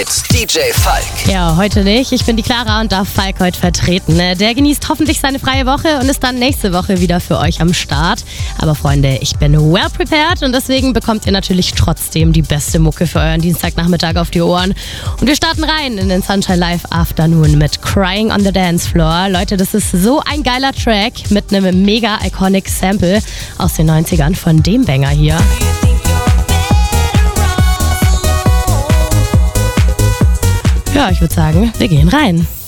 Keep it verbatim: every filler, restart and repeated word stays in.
D J Falk. Ja, heute nicht. Ich bin die Clara und darf Falk heute vertreten. Der genießt hoffentlich seine freie Woche und ist dann nächste Woche wieder für euch am Start. Aber Freunde, ich bin well prepared und deswegen bekommt ihr natürlich trotzdem die beste Mucke für euren Dienstagnachmittag auf die Ohren. Und wir starten rein in den Sunshine Live Afternoon mit Crying on the Dance Floor. Leute, das ist so ein geiler Track mit einem mega iconic Sample aus den neunzigern von dem Banger hier. Ja, ich würde sagen, wir gehen rein.